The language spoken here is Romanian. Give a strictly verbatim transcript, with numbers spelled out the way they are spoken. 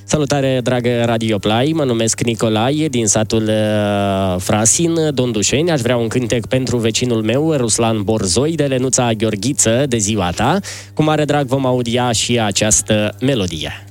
Salutare, dragă Radio Play, mă numesc Nicolae, din satul uh, Frasin, Dondușeni. Aș vrea un cântec pentru vecinul meu, Ruslan Borzoi, de Lenuța Gheorghiță, de ziua ta. Cu mare drag vom audia și această melodie.